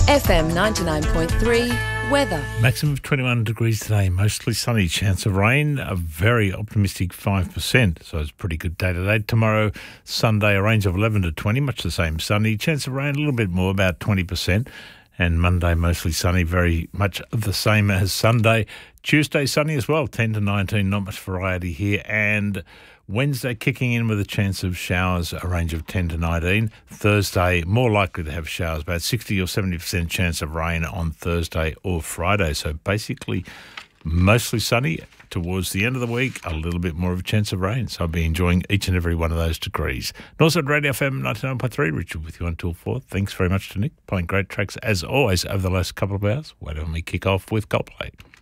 FM 99.3 weather. Maximum of 21 degrees today, mostly sunny, chance of rain, a very optimistic 5%, so it's a pretty good day today. Tomorrow, Sunday, a range of 11 to 20, much the same sunny, chance of rain a little bit more, about 20%, and Monday mostly sunny, very much the same as Sunday. Tuesday sunny as well, 10 to 19, not much variety here, and Wednesday kicking in with a chance of showers, a range of 10 to 19. Thursday, more likely to have showers, about 60 or 70% chance of rain on Thursday or Friday. So basically mostly sunny. Towards the end of the week, a little bit more of a chance of rain. So I'll be enjoying each and every one of those degrees. And also at Radio FM 99.3, Richard with you until 4. Thanks very much to Nick, playing great tracks as always over the last couple of hours. Why don't we kick off with Coldplay?